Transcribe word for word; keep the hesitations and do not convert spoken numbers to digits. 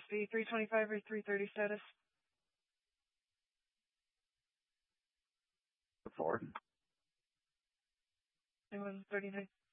be three twenty-five or three thirty status. Four. Anyone thirty-nine.